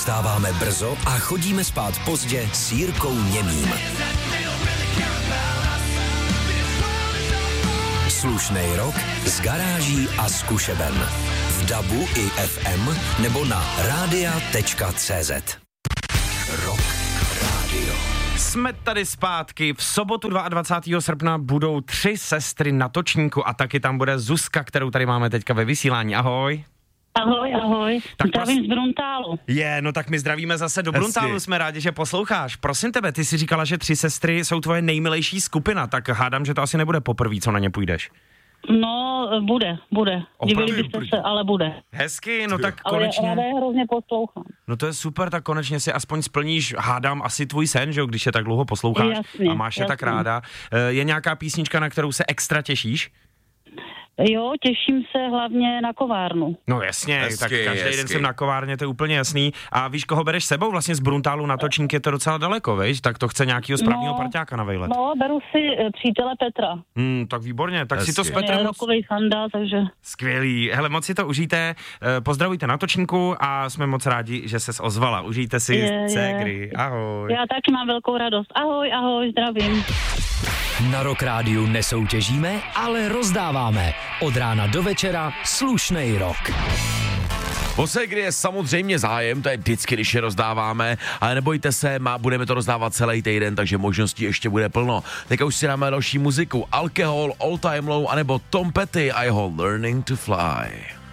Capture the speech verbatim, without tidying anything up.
Vstáváme brzo a chodíme spát pozdě s Jirkou Němým. Slušnej rok z garáží a zkušeben. V dabu i ef em nebo na rádia tečka cé zet. Rock Radio. Jsme tady zpátky. V sobotu dvacátého druhého srpna budou tři sestry na Točníku a taky tam bude Zuzka, kterou tady máme teďka ve vysílání. Ahoj. Ahoj, ahoj. Tak Zdravím z Bruntálu. Je, no tak my zdravíme zase do Bruntálu, jsme rádi, že posloucháš. Prosím tebe, ty jsi říkala, že tři sestry jsou tvoje nejmilejší skupina, tak hádám, že to asi nebude poprvé, co na ně půjdeš. No, bude, bude. Divili byste se, ale bude. Hezky, no tak ale konečně. Ale já hrozně poslouchám. No to je super, tak konečně si aspoň splníš, hádám, asi tvůj sen, že jo, když je tak dlouho posloucháš jasně, a máš je jasně. tak ráda. Je nějaká písnička, na kterou se extra těšíš? Jo, těším se hlavně na kovárnu. No jasně, hezky, tak každý hezky. den jsem na kovárně, to je úplně jasný. A víš, koho bereš sebou? Vlastně z Bruntálu na Točník je to docela daleko, víš? Tak to chce nějakýho správného No, parťáka na vejlet. No, beru si e, přítele Petra. Hmm, tak výborně, tak si to s Hezky. Je Petrem moc... rokovej fanda, takže... Skvělý, hele, moc si to užijte, eh, pozdravujte na Točníku a jsme moc rádi, že ses ozvala. Užijte si Je, je. ségry, ahoj. Já taky mám velkou radost. Ahoj, ahoj, zdravím. Na Rock Rádiu nesoutěžíme, ale rozdáváme. Od rána do večera slušnej rok. O ségry je samozřejmě zájem, to je vždycky, když je rozdáváme, ale nebojte se, má, budeme to rozdávat celý týden, takže možností ještě bude plno. Teďka už si dáme další muziku, Alkohol, All Time Low, anebo Tom Petty a jeho Learning to Fly.